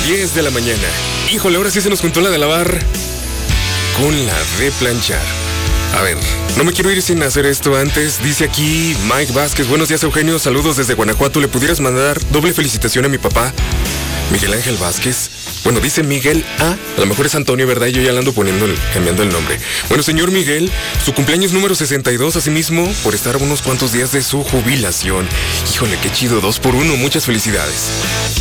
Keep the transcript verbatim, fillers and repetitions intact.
diez de la mañana. Híjole, ahora sí se nos juntó la de lavar con la de planchar. A ver, no me quiero ir sin hacer esto antes. Dice aquí Mike Vázquez: buenos días, Eugenio, saludos desde Guanajuato. ¿Le pudieras mandar doble felicitación a mi papá, Miguel Ángel Vázquez? Bueno, dice Miguel A. A lo mejor es Antonio, ¿verdad? Y yo ya le ando poniendo el, cambiando el nombre. Bueno, señor Miguel, su cumpleaños número sesenta y dos, asimismo, por estar unos cuantos días de su jubilación. Híjole, qué chido, dos por uno, muchas felicidades.